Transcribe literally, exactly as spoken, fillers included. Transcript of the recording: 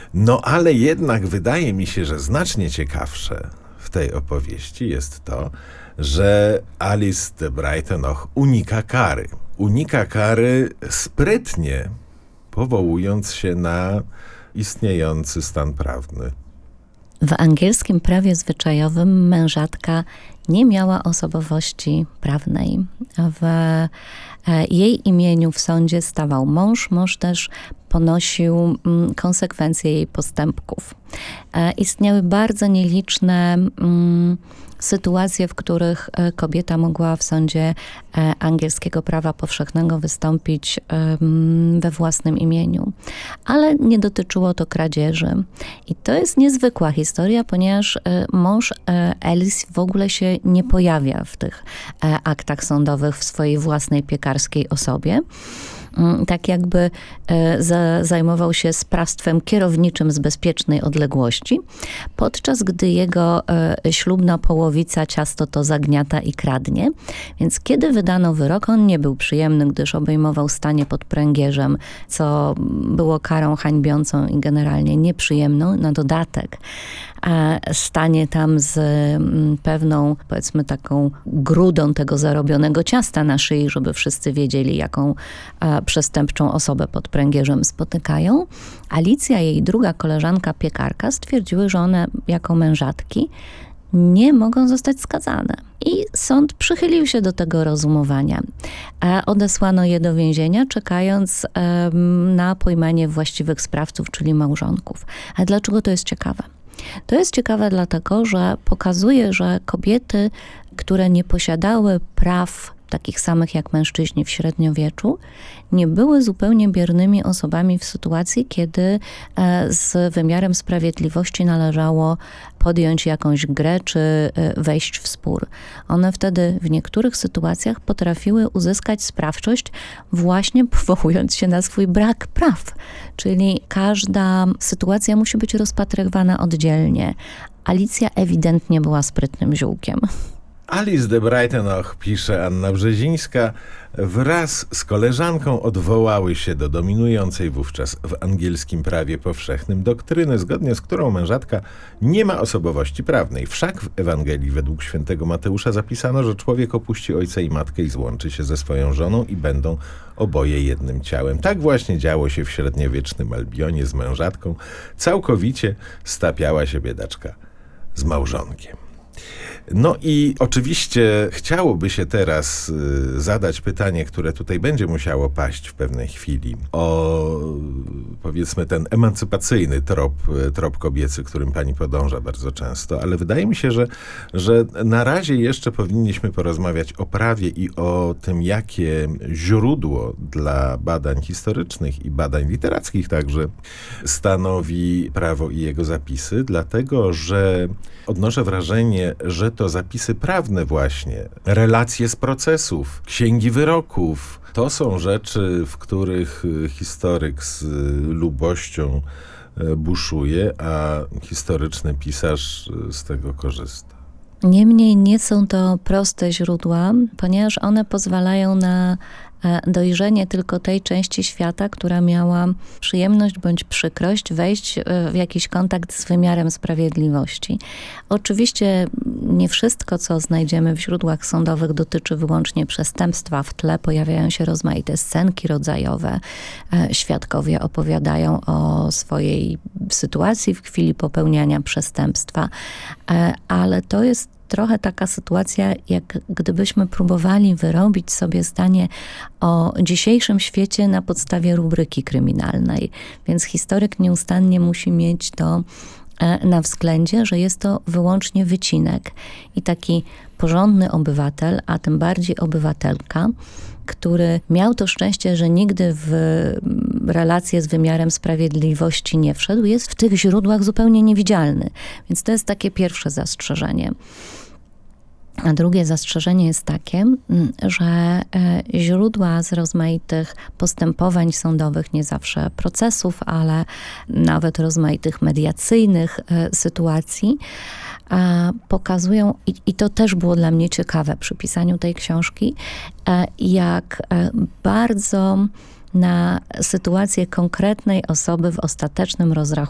No ale jednak wydaje mi się, że znacznie ciekawsze w tej opowieści jest to, że Alice de Breitonach unika kary. Unika kary sprytnie, powołując się na istniejący stan prawny. W angielskim prawie zwyczajowym mężatka nie miała osobowości prawnej. W jej imieniu w sądzie stawał mąż, mąż też ponosił konsekwencje jej postępków. Istniały bardzo nieliczne sytuacje, w których kobieta mogła w sądzie angielskiego prawa powszechnego wystąpić we własnym imieniu. Ale nie dotyczyło to kradzieży. I to jest niezwykła historia, ponieważ mąż Alice w ogóle się nie pojawia w tych aktach sądowych w swojej własnej piekarskiej osobie. Tak jakby za, zajmował się sprawstwem kierowniczym z bezpiecznej odległości, podczas gdy jego ślubna połowica ciasto to zagniata i kradnie. Więc kiedy wydano wyrok, on nie był przyjemny, gdyż obejmował stanie pod pręgierzem, co było karą hańbiącą i generalnie nieprzyjemną. Na dodatek stanie tam z pewną, powiedzmy, taką grudą tego zarobionego ciasta na szyi, żeby wszyscy wiedzieli, jaką przestępczą osobę pod pręgierzem spotykają. Alicja i jej druga koleżanka piekarka stwierdziły, że one jako mężatki nie mogą zostać skazane. I sąd przychylił się do tego rozumowania. Odesłano je do więzienia, czekając na pojmanie właściwych sprawców, czyli małżonków. A dlaczego to jest ciekawe? To jest ciekawe dlatego, że pokazuje, że kobiety, które nie posiadały praw takich samych jak mężczyźni w średniowieczu, nie były zupełnie biernymi osobami w sytuacji, kiedy z wymiarem sprawiedliwości należało podjąć jakąś grę czy wejść w spór. One wtedy w niektórych sytuacjach potrafiły uzyskać sprawczość właśnie powołując się na swój brak praw. Czyli każda sytuacja musi być rozpatrywana oddzielnie. Alicja ewidentnie była sprytnym ziółkiem. Alice de Breitonach, pisze Anna Brzezińska, wraz z koleżanką odwołały się do dominującej wówczas w angielskim prawie powszechnym doktryny, zgodnie z którą mężatka nie ma osobowości prawnej. Wszak w Ewangelii według świętego Mateusza zapisano, że człowiek opuści ojca i matkę i złączy się ze swoją żoną i będą oboje jednym ciałem. Tak właśnie działo się w średniowiecznym Albionie z mężatką. Całkowicie stapiała się biedaczka z małżonkiem. No i oczywiście chciałoby się teraz y, zadać pytanie, które tutaj będzie musiało paść w pewnej chwili, o powiedzmy ten emancypacyjny trop, trop kobiecy, którym pani podąża bardzo często, ale wydaje mi się, że, że na razie jeszcze powinniśmy porozmawiać o prawie i o tym, jakie źródło dla badań historycznych i badań literackich także stanowi prawo i jego zapisy, dlatego że odnoszę wrażenie, że to zapisy prawne właśnie, relacje z procesów, księgi wyroków, to są rzeczy, w których historyk z lubością buszuje, a historyczny pisarz z tego korzysta. Niemniej nie są to proste źródła, ponieważ one pozwalają na dojrzenie tylko tej części świata, która miała przyjemność bądź przykrość wejść w jakiś kontakt z wymiarem sprawiedliwości. Oczywiście nie wszystko, co znajdziemy w źródłach sądowych, dotyczy wyłącznie przestępstwa. W tle pojawiają się rozmaite scenki rodzajowe. Świadkowie opowiadają o swojej sytuacji w chwili popełniania przestępstwa, ale to jest trochę taka sytuacja, jak gdybyśmy próbowali wyrobić sobie zdanie o dzisiejszym świecie na podstawie rubryki kryminalnej. Więc historyk nieustannie musi mieć to na względzie, że jest to wyłącznie wycinek. I taki porządny obywatel, a tym bardziej obywatelka, który miał to szczęście, że nigdy w relacje z wymiarem sprawiedliwości nie wszedł, jest w tych źródłach zupełnie niewidzialny. Więc to jest takie pierwsze zastrzeżenie. A drugie zastrzeżenie jest takie, że źródła z rozmaitych postępowań sądowych, nie zawsze procesów, ale nawet rozmaitych mediacyjnych sytuacji, pokazują, i, i to też było dla mnie ciekawe przy pisaniu tej książki, jak bardzo na sytuację konkretnej osoby w ostatecznym rozrachunku